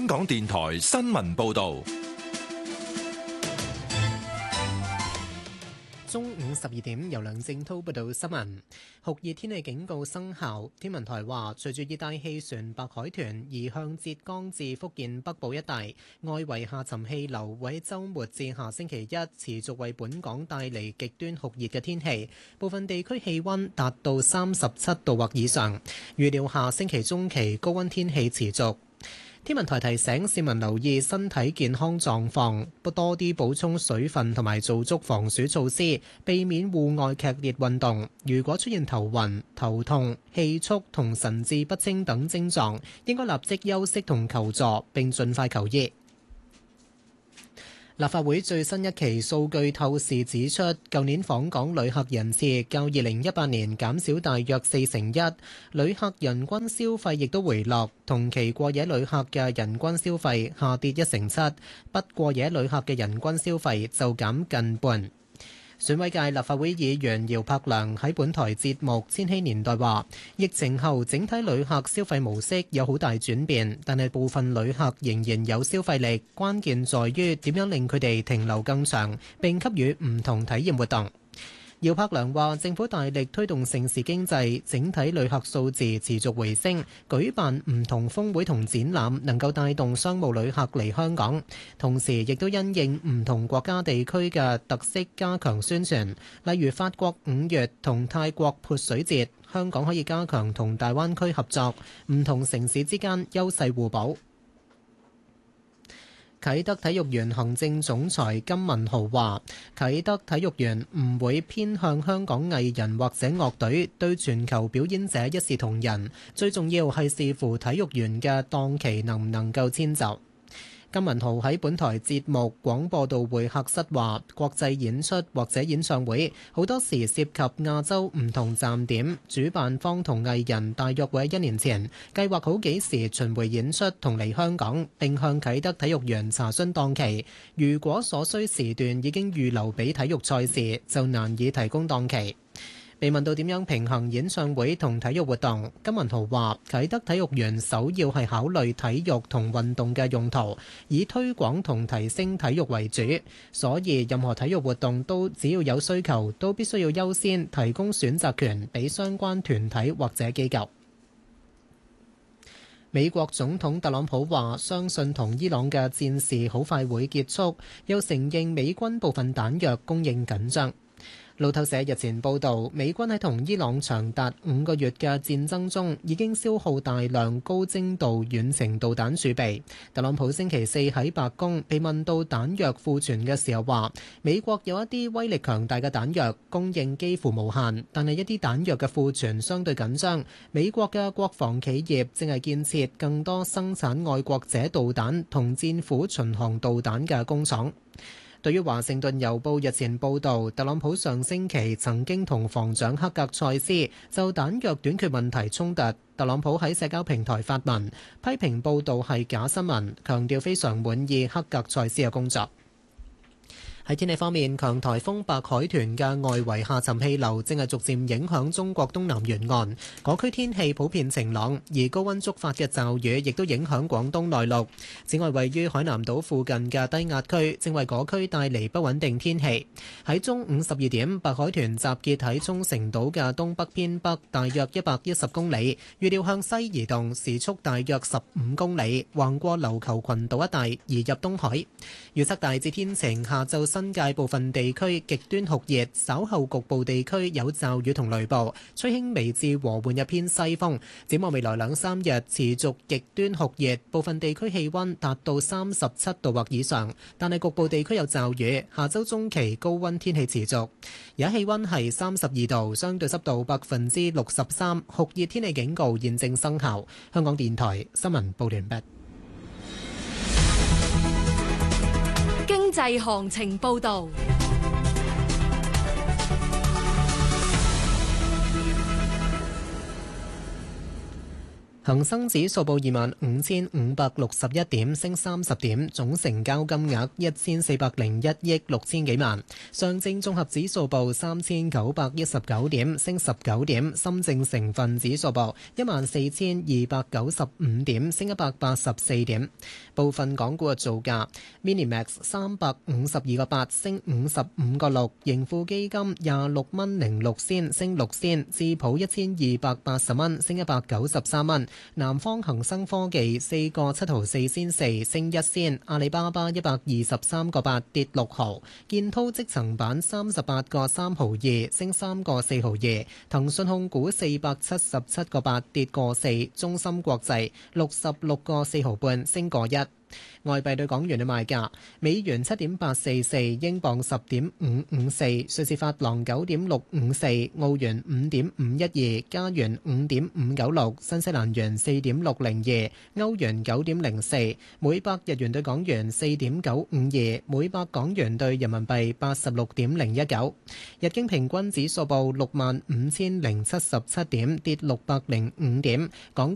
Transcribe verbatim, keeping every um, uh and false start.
香港電台新聞報道。 中午十二點，由梁正滔報道新聞。酷熱天氣警告生效，天文台話，隨住熱帶氣旋白海豚移向浙江至福建北部一帶，外圍下沉氣流會喺週末至下星期一持續為本港帶嚟極端酷熱嘅天氣，部分地區氣溫達到三十七度或以上。預料下星期中期高溫天氣持續。天文台提醒市民留意身體健康狀況，多啲補充水分同埋做足防暑措施，避免戶外劇烈運動。如果出現頭暈、頭痛、氣促同神志不清等症狀，應該立即休息同求助，並盡快求醫。立法會最新一期數據透視指出，舊年訪港旅客人次較二零一八年減少大約四成一，旅客人均消費亦都回落，同期過夜旅客嘅人均消費下跌一成七，不過夜旅客嘅人均消費就減近半。選委界立法會議員姚柏良喺本台節目《千禧年代》話，疫情後整體旅客消費模式有好大轉變，但係部分旅客仍然有消費力，關鍵在於點樣令佢哋停留更長，並給予唔同體驗活動。姚柏良話：政府大力推動盛事經濟，整體旅客數字持續回升，舉辦唔同峰會同展覽，能夠帶動商務旅客嚟香港。同時，亦都因應唔同國家地區嘅特色，加強宣傳。例如法國五月同泰國潑水節，香港可以加強同大灣區合作，唔同城市之間優勢互補。啟德體育園行政總裁金文豪話：啟德體育園唔會偏向香港藝人或者樂隊，對全球表演者一視同仁。最重要係視乎體育園嘅檔期能唔能夠遷就。金文豪喺本台節目廣播道會客室話：國際演出或者演唱會好多時涉及亞洲唔同站點，主辦方同藝人大約會喺一年前計劃好幾時巡迴演出同嚟香港，並向啟德體育園查詢檔期。如果所需時段已經預留俾體育賽事，就難以提供檔期。被問到點樣平衡演唱會同體育活動，金文豪話：啟德體育園首要係考慮體育同運動嘅用途，以推廣同提升體育為主，所以任何體育活動都只要有需求，都必須要優先提供選擇權俾相關團體或者機構。美國總統特朗普話：相信同伊朗嘅戰事好快會結束，又承認美軍部分彈藥供應緊張。路透社日前報導，美軍喺同伊朗長達五個月嘅戰爭中，已經消耗大量高精度遠程導彈儲備。特朗普星期四喺白宮被問到彈藥庫存嘅時候話，美國有一啲威力強大嘅彈藥供應幾乎無限，但係一啲彈藥嘅庫存相對緊張。美國嘅國防企業正係建設更多生產愛國者導彈同戰斧巡航導彈嘅工廠。對於華盛頓郵報日前報導，特朗普上星期曾經同防長克格塞斯就彈藥短缺問題衝突，特朗普喺社交平台發文批評報導係假新聞，強調非常滿意克格塞斯嘅工作。喺天氣方面，強颱風白海豚嘅外圍下沉氣流正係逐漸影響中國東南沿岸，嗰區天氣普遍晴朗，而高溫觸發嘅驟雨亦都影響廣東內陸。此外，位於海南島附近嘅低壓區正為嗰區帶嚟不穩定天氣。喺中午十二點，白海豚集結喺沖繩島嘅東北偏北大約一百一十公里，預料向西移動，時速大約十五公里，橫過琉球群島一帶移入東海。預測大致天晴，下晝新界部分地區極端酷熱，稍後局部地區有驟雨同雷暴，吹輕微至和緩一偏西風。展望未來兩三日持續極端酷熱，部分地區氣溫達到三十七度或以上，但係局部地區有驟雨。下周中期高溫天氣持續，而家氣溫係三十二度，相對濕度百分之六十三，酷熱天氣警告現正生效。香港電台新聞報完畢。 經濟行情報導。 恒生指數報二萬五千五百六十一點，升三十點，總成交金額一千四百零一億六千幾萬。上證綜合指數報三千九百一十九點，升十九點。深證成分指數報一萬四千二百九十五點，升一百八十四點。部分港股嘅造價 ：Minimax 三百五十二個八，升五十五個六；盈富基金廿六蚊零六仙，升六仙；智普一千二百八十蚊，升一百九十三蚊。南方恒生科技四個七毫四仙四，升一仙。阿里巴巴一百二十三個八，跌六毫。建滔積層板三十八個三毫二，升三個四毫二。騰訊控股四百七十七個八，跌個四。中芯國際六十六個四毫半，升個一。外幣對港元嘅賣價：美元七點八四四，英鎊十點五五四，瑞士法郎九點六五四，澳元五點五一二，加元五點五九六，新西蘭元四點六零二，歐元九點零四，每百日元對港元四點九五二，每百港元對人民幣八十六點零一九。日經平均指數報六萬五千零七十七點，跌六百零五點。港